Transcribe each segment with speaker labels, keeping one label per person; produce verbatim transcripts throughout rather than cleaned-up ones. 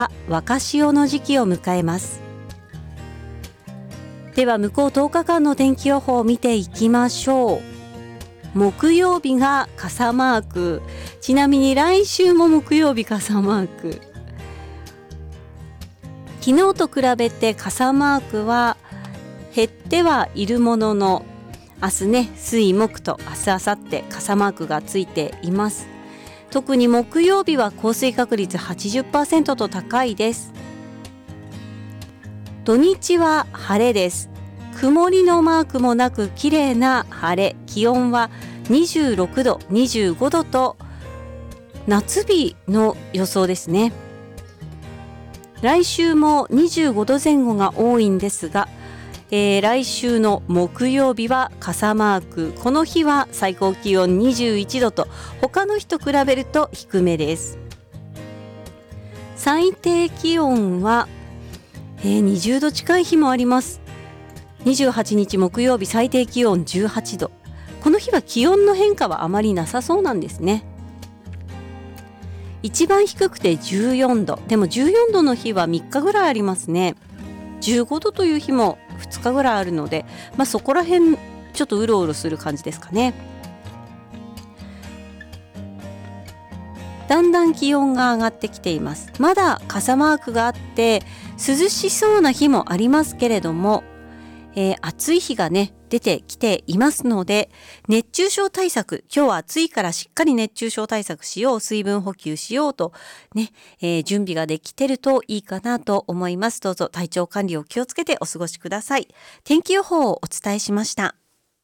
Speaker 1: 若潮の時期を迎えます。では向こうとおかかんの天気予報を見ていきましょう。木曜日が傘マーク、ちなみに来週も木曜日傘マーク。昨日と比べて傘マークは減ってはいるものの、明日ね、水木と明日明後日傘マークがついています。特に木曜日は降水確率 はちじゅっパーセント と高いです。土日は晴れです。曇りのマークもなく綺麗な晴れ、気温はにじゅうろくど、にじゅうごどと夏日の予想ですね。来週もにじゅうごどぜん後が多いんですが、えー、来週の木曜日は傘マーク、この日は最高気温にじゅういちどと他の日と比べると低めです。最低気温は、えー、にじゅうど近い日もあります。にじゅうはちにち木曜日最低気温じゅうはちど、この日は気温の変化はあまりなさそうなんですね。一番低くてじゅうよんど、でもじゅうよんどの日はみっかぐらいありますね。じゅうごどという日もふつかぐらいあるので、まあ、そこら辺ちょっとうろうろする感じですかね。だんだん気温が上がってきています。まだ傘マークがあって涼しそうな日もありますけれども、えー、暑い日がね出てきていますので、熱中症対策、今日は暑いからしっかり熱中症対策しよう、水分補給しようとね、えー、準備ができてるといいかなと思います。どうぞ体調管理を気をつけてお過ごしください。天気予報をお伝えしました。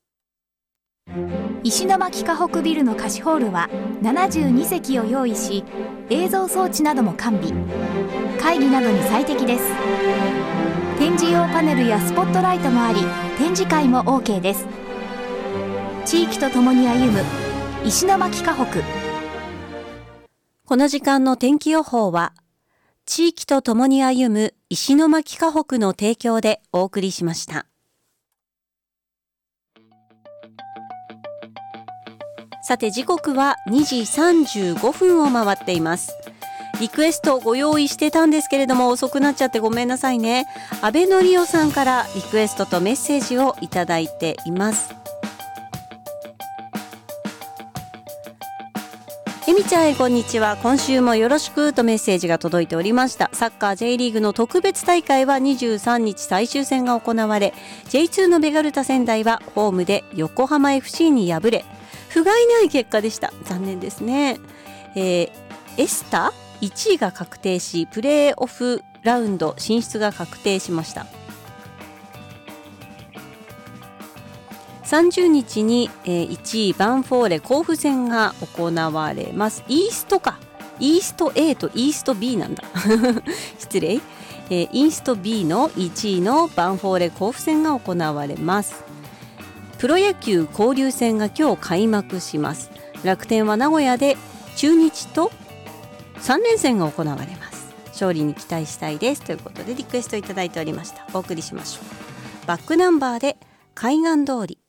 Speaker 2: 石巻河北ビルの貸しホールはななじゅうにせきを用意し、映像装置なども完備、会議などに最適です。展示用パネルやスポットライトもあり、展示会も オーケー です。地域とともに歩む石巻河北。
Speaker 1: この時間の天気予報は地域とともに歩む石巻河北の提供でお送りしました。さて時刻はにじさんじゅうごふんを回っています。リクエストをご用意してたんですけれども遅くなっちゃってごめんなさいね。安倍のりおさんからリクエストとメッセージをいただいています。えみちゃん、こんにちは。今週もよろしくとメッセージが届いておりました。サッカー J リーグの特別大会はにじゅうさんにち最終戦が行われ、 ジェイツー のベガルタ仙台はホームで横浜 エフシー に敗れ、不甲斐ない結果でした。残念ですね。えー、エスタいちいが確定し、プレーオフラウンド進出が確定しました。さんじゅうにちに、えー、いちいバンフォーレ甲府戦が行われます。イーストか、イースト A とイースト B なんだ失礼、えー、イースト B のいちいのバンフォーレ甲府戦が行われます。プロ野球交流戦が今日開幕します。楽天は名古屋で中日とさんれんせんが行われます。勝利に期待したいですということでリクエストいただいておりました。お送りしましょう。バックナンバーで海岸通り。